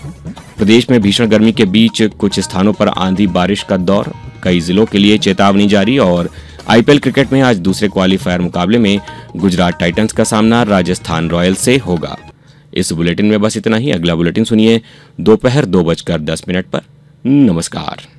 प्रदेश में भीषण गर्मी के बीच कुछ स्थानों पर आंधी बारिश का दौर, कई जिलों के लिए चेतावनी जारी। और आईपीएल क्रिकेट में आज दूसरे क्वालीफायर मुकाबले में गुजरात टाइटंस का सामना राजस्थान रॉयल्स से होगा। इस बुलेटिन में बस इतना ही। अगला बुलेटिन सुनिए दोपहर 2:10 पर। नमस्कार।